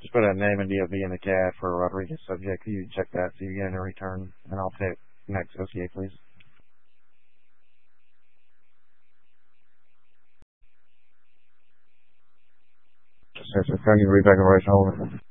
just put a name and DOB in the CAD for Rodriguez subject. You check that so you get a return, and I'll take next OCA, please. Yes, sir. Can you read back the right shoulder?